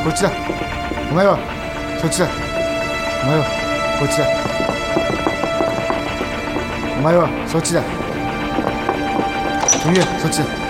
こっちだ。お前はそっちだ。お前はこっちだ。お前はそっちだ。君はそっちだ。